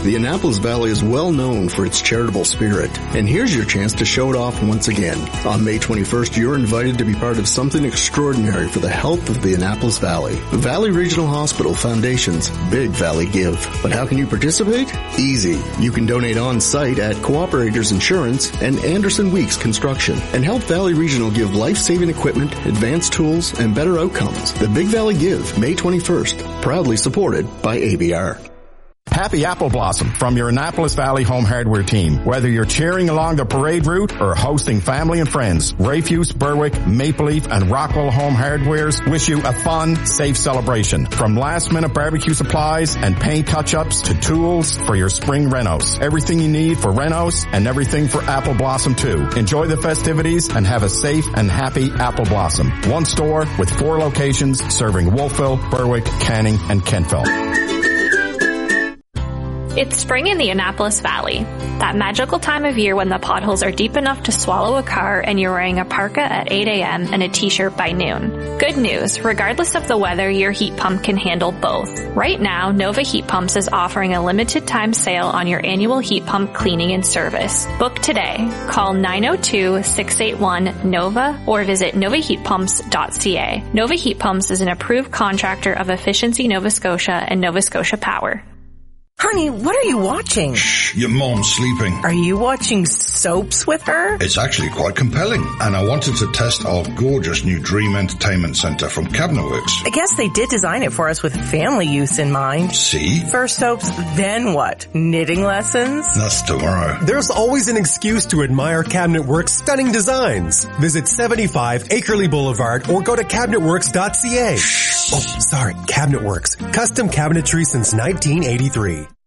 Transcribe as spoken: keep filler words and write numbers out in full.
The Annapolis Valley is well known for its charitable spirit, and here's your chance to show it off once again. On May twenty-first, you're invited to be part of something extraordinary for the health of the Annapolis Valley. Valley Regional Hospital Foundation's Big Valley Give. But how can you participate? Easy. You can donate on-site at Cooperators Insurance and Anderson Weeks Construction, and help Valley Regional give life-saving equipment, advanced tools, and better outcomes. The Big Valley Give, May twenty-first, proudly supported by A B R. Happy Apple Blossom from your Annapolis Valley Home Hardware team. Whether you're cheering along the parade route or hosting family and friends, Rayfuse, Berwick, Maple Leaf, and Rockwell Home Hardwares wish you a fun, safe celebration. From last-minute barbecue supplies and paint touch-ups to tools for your spring renos. Everything you need for renos and everything for Apple Blossom too. Enjoy the festivities and have a safe and happy Apple Blossom. One store with four locations serving Wolfville, Berwick, Canning, and Kentville. It's spring in the Annapolis Valley, that magical time of year when the potholes are deep enough to swallow a car and you're wearing a parka at eight a.m. and a t-shirt by noon. Good news, regardless of the weather, your heat pump can handle both. Right now, Nova Heat Pumps is offering a limited time sale on your annual heat pump cleaning and service. Book today. Call nine oh two, six eight one, N O V A or visit nova heat pumps dot c a. Nova Heat Pumps is an approved contractor of Efficiency Nova Scotia and Nova Scotia Power. Honey, what are you watching? Shh, your mom's sleeping. Are you watching Soaps with her? It's actually quite compelling, and I wanted to test our gorgeous new Dream Entertainment Center from Cabinetworks. I guess they did design it for us with family use in mind. See? First Soaps, then what? Knitting lessons? That's tomorrow. There's always an excuse to admire Cabinetworks' stunning designs. Visit seventy-five Akerley Boulevard or go to cabinetworks dot c a. Shh. Oh, sorry, Cabinetworks. Custom cabinetry since nineteen eighty-three.